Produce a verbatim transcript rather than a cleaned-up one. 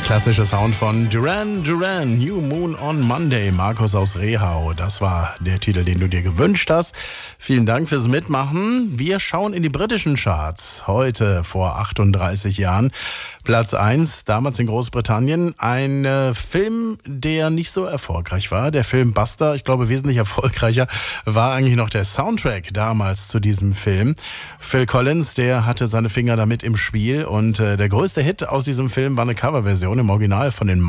klassische Sound von Duran Duran, New Moon on Monday. Markus aus Rehau, das war der Titel, den du dir gewünscht hast. Vielen Dank fürs Mitmachen. Wir schauen in die britischen Charts. Heute vor achtunddreißig Jahren. Platz eins, damals in Großbritannien. Ein äh, Film, der nicht so erfolgreich war. Der Film Buster, ich glaube wesentlich erfolgreicher, war eigentlich noch der Soundtrack damals zu diesem Film. Phil Collins, der hatte seine Finger damit im Spiel. Und äh, der größte Hit aus diesem Film war eine Coverversion im Original von den